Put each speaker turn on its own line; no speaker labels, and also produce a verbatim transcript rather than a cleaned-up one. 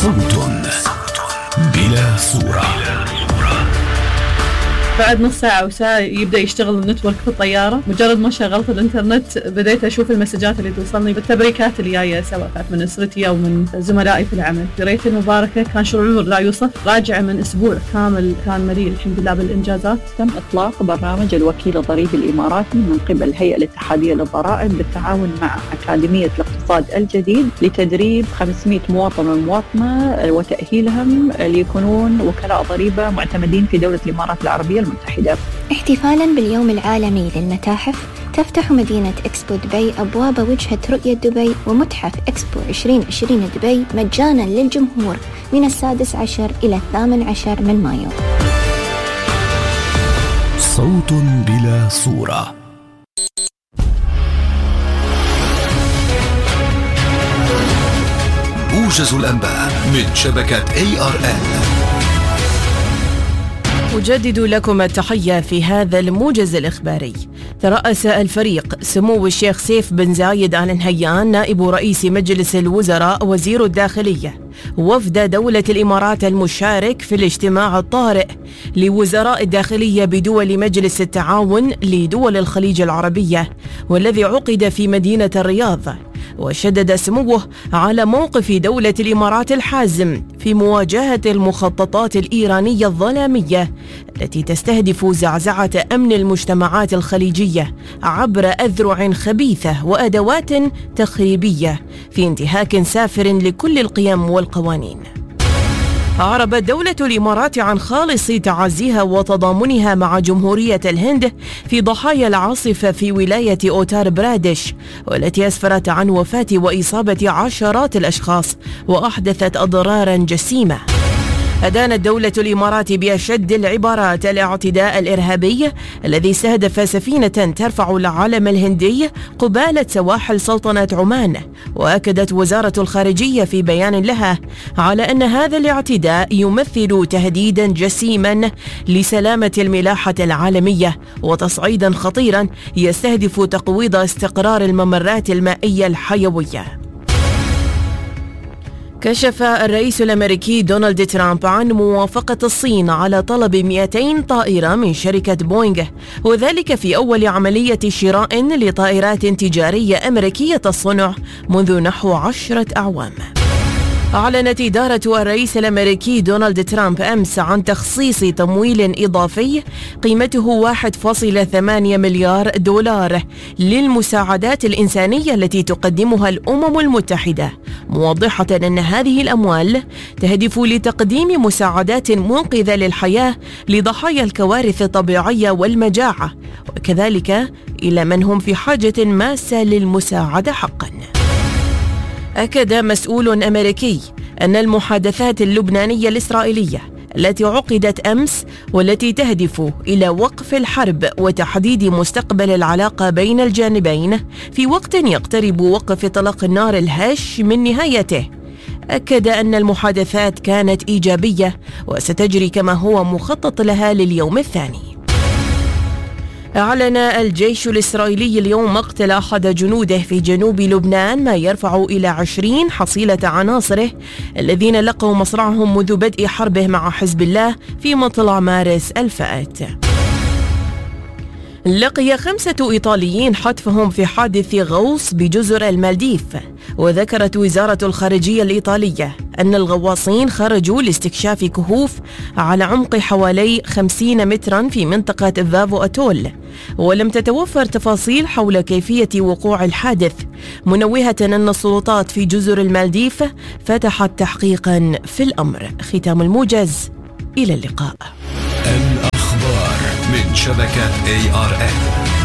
صوت بلا صورة.
بعد نص ساعة أو ساعة يبدأ يشتغل النتورك في الطيارة. مجرد ما شغلت الإنترنت بديت أشوف المسجات اللي توصلني بالتبريكات اللي جاية، سواء كانت من أسرتي أو من زملائي في العمل. قريت المباركة، كان شعور لا يوصف. راجعة من أسبوع كامل كان مليء الحمد لله بالإنجازات.
تم إطلاق برنامج الوكيل الضريبي الإماراتي من قبل الهيئة الاتحادية للضرائب بالتعاون مع أكاديمية الاقتصاد الجديد لتدريب خمسمائة مواطن ومواطنة وتأهيلهم ليكونون وكلاء ضريبة معتمدين في دولة الإمارات العربية المتحدة.
احتفالاً باليوم العالمي للمتاحف، تفتح مدينة إكسبو دبي أبواب وجهة رؤية دبي ومتحف إكسبو عشرين عشرين دبي مجاناً للجمهور من السادس عشر إلى الثامن عشر من مايو.
صوت بلا صورة. موجز الأنباء من شبكة إيه آر إن.
أجدد لكم التحية في هذا الموجز الإخباري. ترأس الفريق سمو الشيخ سيف بن زايد آل نهيان نائب رئيس مجلس الوزراء وزير الداخلية وفد دولة الإمارات المشارك في الاجتماع الطارئ لوزراء الداخلية بدول مجلس التعاون لدول الخليج العربية، والذي عقد في مدينة الرياض. وشدد سموه على موقف دولة الإمارات الحازم في مواجهة المخططات الإيرانية الظلامية التي تستهدف زعزعة أمن المجتمعات الخليجية عبر أذرع خبيثة وأدوات تخريبية في انتهاك سافر لكل القيم والقوانين. أعربت دولة الإمارات عن خالص تعزيها وتضامنها مع جمهورية الهند في ضحايا العاصفة في ولاية أوتار برادش، والتي أسفرت عن وفاة وإصابة عشرات الأشخاص وأحدثت أضرارا جسيمة. أدانت دولة الإمارات بأشد العبارات الاعتداء الإرهابي الذي استهدف سفينة ترفع العلم الهندي قبالة سواحل سلطنة عمان. وأكدت وزارة الخارجية في بيان لها على أن هذا الاعتداء يمثل تهديدا جسيما لسلامة الملاحة العالمية وتصعيدا خطيرا يستهدف تقويض استقرار الممرات المائية الحيوية. كشف الرئيس الأمريكي دونالد ترامب عن موافقة الصين على طلب مئتين طائرة من شركة بوينغ، وذلك في أول عملية شراء لطائرات تجارية أمريكية الصنع منذ نحو عشرة أعوام. أعلنت إدارة الرئيس الأمريكي دونالد ترامب أمس عن تخصيص تمويل إضافي قيمته واحد فاصلة ثمانية مليار دولار للمساعدات الإنسانية التي تقدمها الأمم المتحدة، موضحة أن هذه الأموال تهدف لتقديم مساعدات منقذة للحياة لضحايا الكوارث الطبيعية والمجاعة، وكذلك إلى من هم في حاجة ماسة للمساعدة حقاً. أكد مسؤول أمريكي أن المحادثات اللبنانية الإسرائيلية التي عقدت أمس والتي تهدف إلى وقف الحرب وتحديد مستقبل العلاقة بين الجانبين في وقت يقترب وقف إطلاق النار الهش من نهايته، أكد أن المحادثات كانت إيجابية وستجري كما هو مخطط لها لليوم الثاني. أعلن الجيش الإسرائيلي اليوم مقتل أحد جنوده في جنوب لبنان، ما يرفع إلى عشرين حصيلة عناصره الذين لقوا مصرعهم منذ بدء حربه مع حزب الله في مطلع مارس الفائت. لقي خمسة إيطاليين حتفهم في حادث غوص بجزر المالديف، وذكرت وزارة الخارجية الإيطالية أن الغواصين خرجوا لاستكشاف كهوف على عمق حوالي خمسين مترا في منطقة فافو أتول، ولم تتوفر تفاصيل حول كيفية وقوع الحادث، منوهة أن السلطات في جزر المالديف فتحت تحقيقا في الأمر. ختام الموجز، إلى اللقاء.
الأخبار من شبكة إيه آر إن.